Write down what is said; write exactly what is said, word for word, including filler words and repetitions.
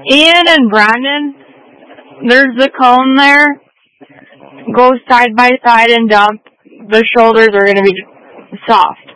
Ian and Brandon, there's the cone there. Go side by side and dump. The shoulders are going to be soft.